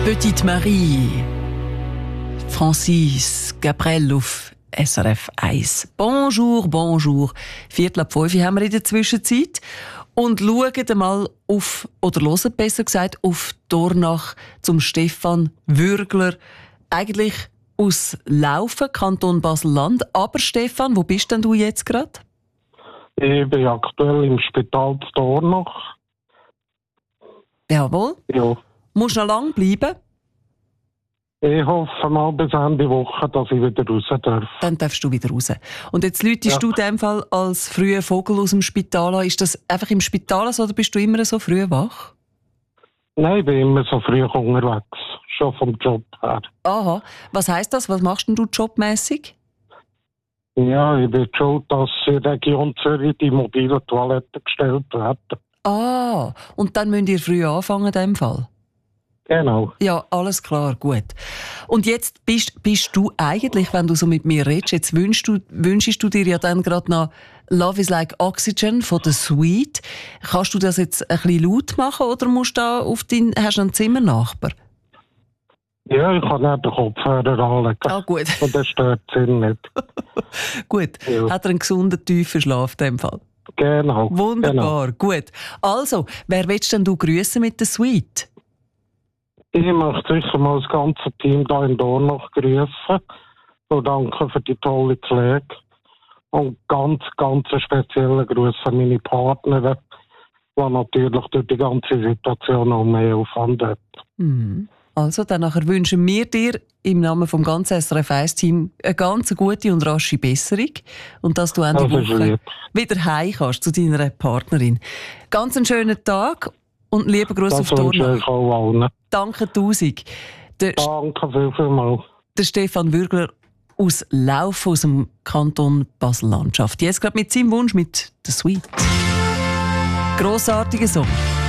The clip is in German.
Petite Marie, Francis Gabriel auf SRF 1. Bonjour, bonjour. 4:45 haben wir in der Zwischenzeit. Und schauen mal auf, oder hören besser gesagt, auf Dornach zum Stefan Würgler. Eigentlich aus Laufen, Kanton Basel-Land. Aber Stefan, wo bist denn du jetzt gerade? Ich bin aktuell im Spital zu Dornach. Jawohl. Ja. Musst du noch lange bleiben? Ich hoffe mal bis Ende Woche, dass ich wieder raus darf. Dann darfst du wieder raus. Und jetzt läutest du in dem Fall als früher Vogel aus dem Spital an. Ist das einfach im Spital so, oder bist du immer so früh wach? Nein, ich bin immer so früh unterwegs. Schon vom Job her. Aha. Was heisst das? Was machst denn du jobmässig? Ja, ich bin schon, dass in der Region Zürich die mobilen Toiletten gestellt werden. Ah, und dann müsst ihr früh anfangen in dem Fall? Genau. Ja, alles klar, gut. Und jetzt bist du eigentlich, wenn du so mit mir redest, jetzt wünschst du dir ja dann gerade noch «Love is like Oxygen» von «The Sweet». Kannst du das jetzt ein bisschen laut machen oder musst du da hast du einen Zimmernachbar? Ja, ich kann nicht den Kopfhörer anlegen. Ah, gut. Und das stört ihn nicht. Gut. Ja. Hat er einen gesunden, tiefen Schlaf in dem Fall? Genau. Wunderbar, Genau. gut. Also, wer willst denn du grüßen mit «The Sweet»? Ich möchte sicher mal das ganze Team hier in Dornach grüßen und danke für die tolle Pflege. Und ganz einen speziellen Gruß an meine Partnerin, die natürlich durch die ganze Situation noch mehr Aufwand hat. Mhm. Also, dann nachher wünschen wir dir im Namen vom ganzen SRF 1-Team eine ganz gute und rasche Besserung und dass du Ende Woche wieder heim kannst zu deiner Partnerin. Ganz einen schönen Tag und lieben Gruß auf Dornach. Ich auch allen. Danke 1000. Danke vielmals. Der Stefan Würgler aus Lauf aus dem Kanton Basel-Landschaft. Jetzt gerade mit seinem Wunsch mit «The Sweet». Grossartiger Song.